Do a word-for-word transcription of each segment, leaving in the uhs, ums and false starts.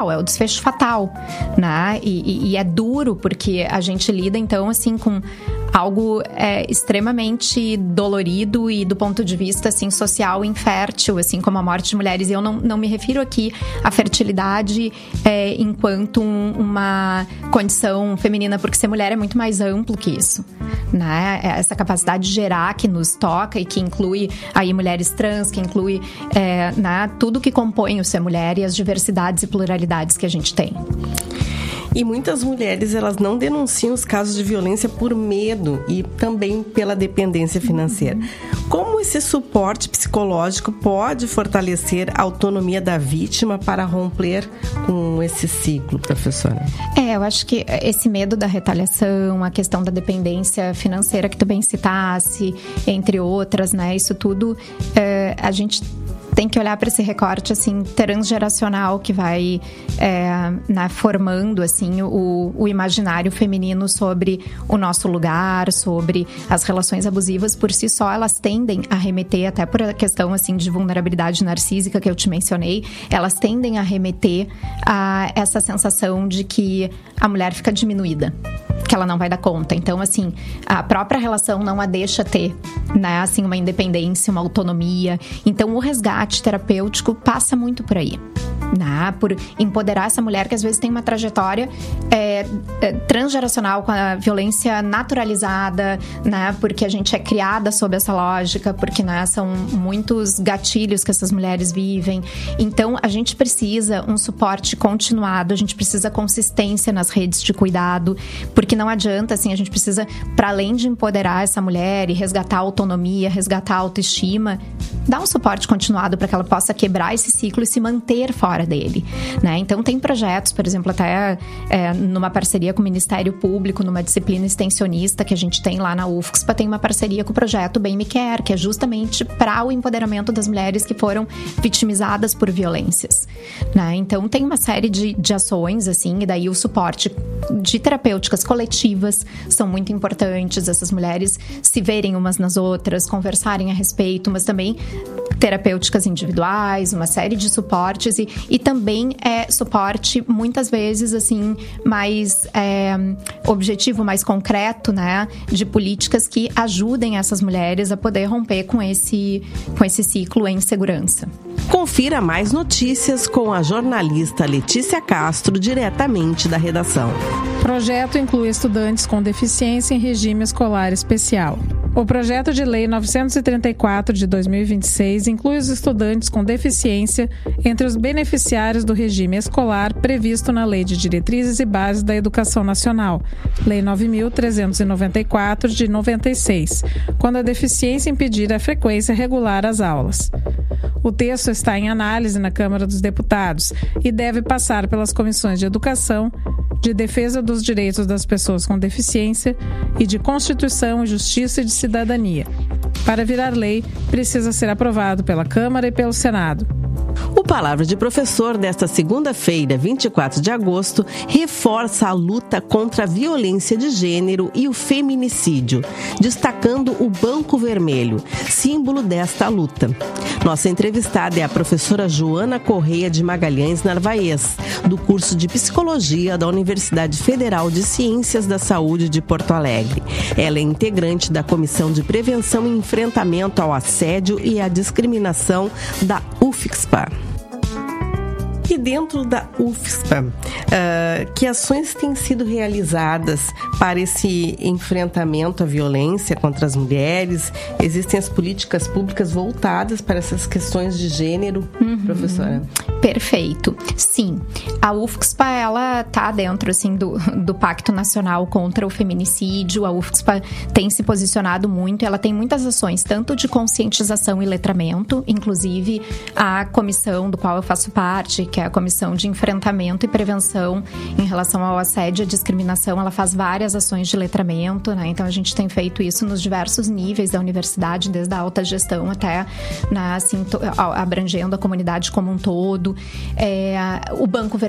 é o desfecho fatal, né? E, e, e é duro porque a gente lida, então, assim, com algo é, extremamente dolorido e do ponto de vista, assim, social infértil, assim, como a morte de mulheres. E eu não, não me refiro aqui à fertilidade é, enquanto um, uma condição feminina, porque ser mulher é muito mais amplo que isso, né? Essa capacidade de gerar que nos toca e que inclui aí mulheres trans, que inclui é, né, tudo que compõe o ser mulher e as diversidades e pluralidades que a gente tem. E muitas mulheres, elas não denunciam os casos de violência por medo e também pela dependência financeira. Como esse suporte psicológico pode fortalecer a autonomia da vítima para romper com esse ciclo, professora? É, eu acho que esse medo da retaliação, a questão da dependência financeira que tu bem citasse, entre outras, né? Isso tudo, é, a gente tem que olhar para esse recorte, assim, transgeracional que vai é, né, formando, assim, o, o imaginário feminino sobre o nosso lugar, sobre as relações abusivas. Por si só, elas tendem a remeter, até por a questão, assim, de vulnerabilidade narcísica que eu te mencionei, elas tendem a remeter a essa sensação de que a mulher fica diminuída, que ela não vai dar conta. Então, assim, a própria relação não a deixa ter, né, assim, uma independência, uma autonomia. Então, o resgate terapêutico passa muito por aí, né, por empoderar essa mulher que às vezes tem uma trajetória é, é, transgeracional com a violência naturalizada, né, porque a gente é criada sob essa lógica, porque, né, são muitos gatilhos que essas mulheres vivem. Então, a gente precisa um suporte continuado, a gente precisa consistência nas redes de cuidado, porque não adianta, assim, a gente precisa, para além de empoderar essa mulher e resgatar a autonomia, resgatar a autoestima, dar um suporte continuado para que ela possa quebrar esse ciclo e se manter fora dele, né? Então, tem projetos, por exemplo, até é, numa parceria com o Ministério Público, numa disciplina extensionista que a gente tem lá na U F C S P A, tem uma parceria com o projeto Bem Me Quer, que é justamente para o empoderamento das mulheres que foram vitimizadas por violências, né? Então, tem uma série de, de ações, assim, e daí o suporte de terapêuticas coletivas são muito importantes, essas mulheres se verem umas nas outras, conversarem a respeito, mas também terapêuticas individuais, uma série de suportes e, e também é suporte muitas vezes assim mais é, objetivo, mais concreto, né, de políticas que ajudem essas mulheres a poder romper com esse, com esse ciclo em segurança. Confira mais notícias com a jornalista Letícia Castro, diretamente da redação. O projeto inclui estudantes com deficiência em regime escolar especial. O projeto de lei novecentos e trinta e quatro de dois mil e vinte e seis inclui os estudantes com deficiência entre os beneficiários do regime escolar previsto na Lei de Diretrizes e Bases da Educação Nacional, Lei nove mil trezentos e noventa e quatro de noventa e seis, quando a deficiência impedir a frequência regular às aulas. O texto está em análise na Câmara dos Deputados e deve passar pelas comissões de Educação, de Defesa dos Direitos das Pessoas com Deficiência e de Constituição, Justiça e de Cidadania. Para virar lei, precisa ser aprovado pela Câmara e pelo Senado. O Palavra de Professor desta segunda-feira, vinte e quatro de agosto, reforça a luta contra a violência de gênero e o feminicídio, destacando o Banco Vermelho, símbolo desta luta. Nossa entrevistada é a professora Joana Correia de Magalhães Narvaez, do curso de Psicologia da Universidade Federal de Ciências da Saúde de Porto Alegre. Ela é integrante da Comissão de Prevenção e Enfrentamento ao Assédio e à Discriminação da U F C S P A. E dentro da U F C S P A, uh, que ações têm sido realizadas para esse enfrentamento à violência contra as mulheres? Existem as políticas públicas voltadas para essas questões de gênero, uhum. Professora? Perfeito. Sim, a U F C S P A, ela está dentro, assim, do, do Pacto Nacional contra o Feminicídio. A U F C S P A tem se posicionado muito, ela tem muitas ações, tanto de conscientização e letramento, inclusive a comissão do qual eu faço parte, que é a Comissão de Enfrentamento e Prevenção em relação ao assédio e à discriminação, ela faz várias ações de letramento, né? Então a gente tem feito isso nos diversos níveis da universidade, desde a alta gestão até, né, assim, abrangendo a comunidade como um todo. É, o Banco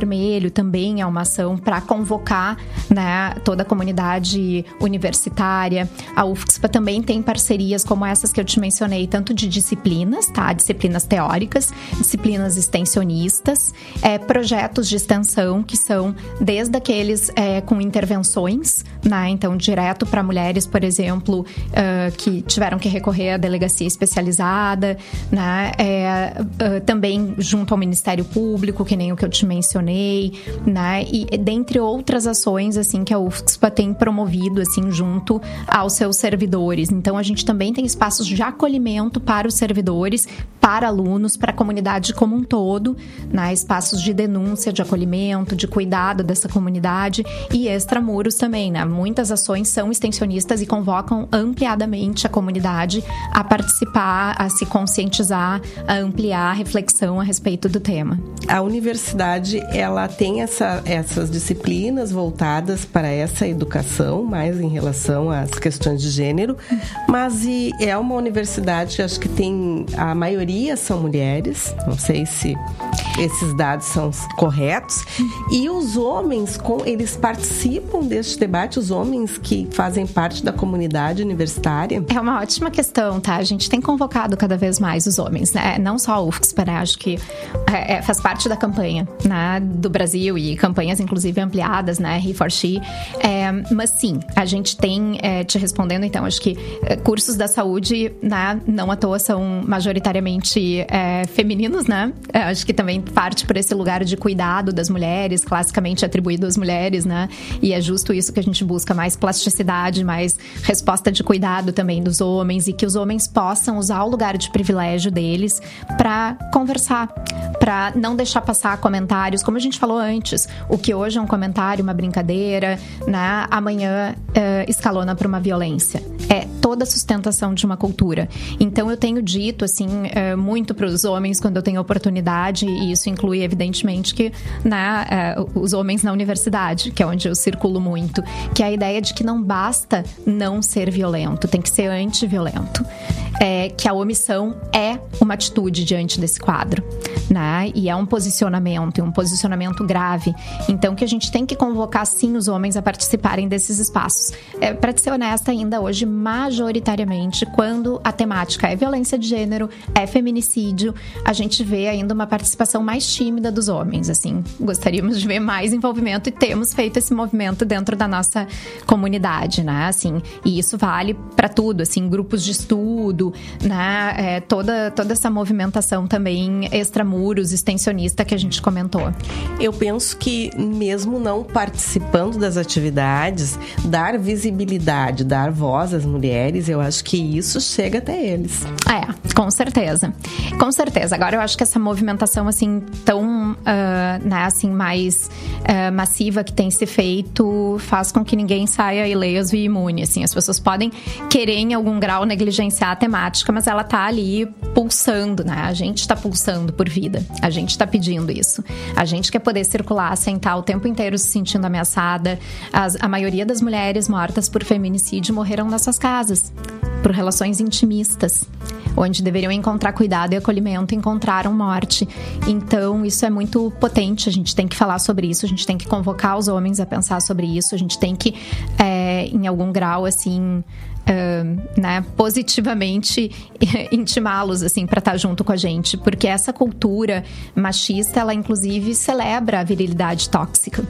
Vermelho também é uma ação para convocar, né, toda a comunidade universitária. A U F S P A também tem parcerias como essas que eu te mencionei, tanto de disciplinas, tá? Disciplinas teóricas, disciplinas extensionistas, é, projetos de extensão que são desde aqueles é, com intervenções, né? Então, direto para mulheres, por exemplo, uh, que tiveram que recorrer à delegacia especializada, né? É, uh, também junto ao Ministério Público, que nem o que eu te mencionei, né? E dentre outras ações, assim, que a U F S P A tem promovido, assim, junto aos seus servidores. Então, a gente também tem espaços de acolhimento para os servidores, para alunos, para a comunidade como um todo, né? Espaços de denúncia, de acolhimento, de cuidado dessa comunidade e extramuros também, né? Muitas ações são extensionistas e convocam ampliadamente a comunidade a participar, a se conscientizar, a ampliar a reflexão a respeito do tema. A universidade, ela tem essa, essas disciplinas voltadas para essa educação, mais em relação às questões de gênero, mas e é uma universidade que acho que tem, a maioria são mulheres, não sei se esses dados são corretos, e os homens, eles participam deste debate, os homens que fazem parte da comunidade universitária? É uma ótima questão, tá? A gente tem convocado cada vez mais os homens, né? Não só a U F S P A, né? Acho que é, faz parte da campanha, né, do Brasil e campanhas, inclusive, ampliadas, né? He for She. É, mas sim, a gente tem, é, te respondendo, então, acho que é, cursos da saúde, né, não à toa são majoritariamente é, femininos, né? É, acho que também parte por esse lugar de cuidado das mulheres, classicamente atribuído às mulheres, né? E é justo isso que a gente busca, mais plasticidade, mais resposta de cuidado também dos homens, e que os homens possam usar o lugar de privilégio deles para conversar, para não deixar passar comentários, como a gente falou antes, o que hoje é um comentário, uma brincadeira, né? Amanhã uh, escalona para uma violência. É toda a sustentação de uma cultura. Então eu tenho dito assim uh, muito para os homens quando eu tenho oportunidade, e isso inclui evidentemente que, né, uh, os homens na universidade, que é onde eu circulo muito, que é a ideia de que não basta não ser violento, tem que ser antiviolento. É, que a omissão é uma atitude diante desse quadro, né? E é um posicionamento, e um posicionamento grave. Então, que a gente tem que convocar, sim, os homens a participarem desses espaços. É, para ser honesta, ainda hoje, majoritariamente, quando a temática é violência de gênero, é feminicídio, a gente vê ainda uma participação mais tímida dos homens, assim. Gostaríamos de ver mais envolvimento e temos feito esse movimento dentro da nossa comunidade, né? Assim, e isso vale para tudo, assim, grupos de estudo, né? É, toda, toda essa movimentação também extramuros, extensionista que a gente comentou. Eu penso que mesmo não participando das atividades, dar visibilidade, dar voz às mulheres, eu acho que isso chega até eles. É, com certeza. Com certeza. Agora eu acho que essa movimentação assim tão, uh, né, assim, mais uh, massiva que tem se feito faz com que ninguém saia ileso e imune, assim. As pessoas podem querer em algum grau negligenciar a temática, mas ela tá ali pulsando, né? A gente tá pulsando por vida. A gente tá pedindo isso. A gente quer poder circular, sentar o tempo inteiro se sentindo ameaçada. As, a maioria das mulheres mortas por feminicídio morreram nas suas casas, por relações intimistas, onde deveriam encontrar cuidado e acolhimento, encontraram morte. Então, isso é muito potente. A gente tem que falar sobre isso, a gente tem que convocar os homens a pensar sobre isso, a gente tem que, é, em algum grau, assim... Uh, né, positivamente intimá-los assim para estar junto com a gente, porque essa cultura machista, ela inclusive celebra a virilidade tóxica.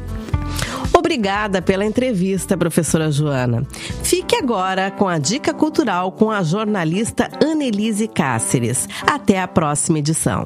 Obrigada pela entrevista, professora Joana. Fique agora com a Dica Cultural com a jornalista Annelise Cáceres. Até a próxima edição.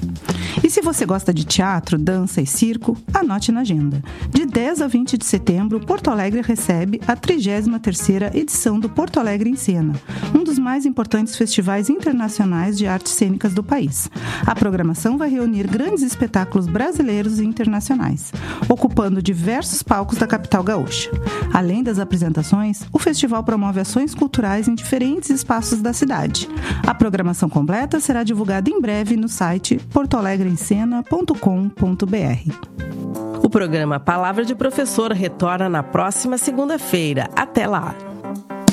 E se você gosta de teatro, dança e circo, anote na agenda. De dez a vinte de setembro, Porto Alegre recebe a trigésima terceira edição do Porto Alegre em Cena, um dos mais importantes festivais internacionais de artes cênicas do país. A programação vai reunir grandes espetáculos brasileiros e internacionais, ocupando diversos palcos da capital gaúcha. Além das apresentações, o festival promove ações culturais em diferentes espaços da cidade. A programação completa será divulgada em breve no site porto alegre em cena ponto com ponto b r. O programa Palavra de Professor retorna na próxima segunda-feira. Até lá!